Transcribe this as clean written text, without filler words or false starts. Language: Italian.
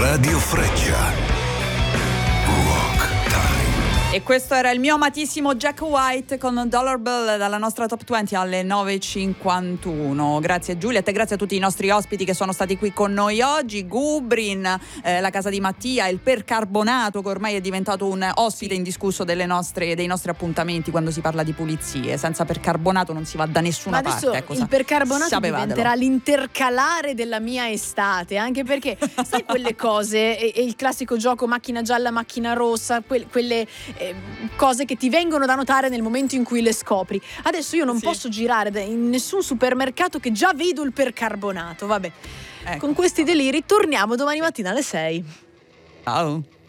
Radio Freccia. Rock Time. E questo era il mio amatissimo Jack White con Dollar Bill dalla nostra Top 20 alle 9.51. Grazie Giulia, a te, grazie a tutti i nostri ospiti che sono stati qui con noi oggi. Gubrin, la casa di Mattia, il percarbonato che ormai è diventato un ospite indiscusso dei nostri appuntamenti quando si parla di pulizie. Senza percarbonato non si va da nessuna parte. Ma adesso il percarbonato diventerà l'intercalare della mia estate, anche perché sai quelle cose, e il classico gioco macchina gialla, macchina rossa, quelle cose che ti vengono da notare nel momento in cui le scopri. Adesso io non posso girare in nessun supermercato che già vedo il percarbonato. Vabbè, ecco. Con questi deliri torniamo domani mattina alle 6. Ciao.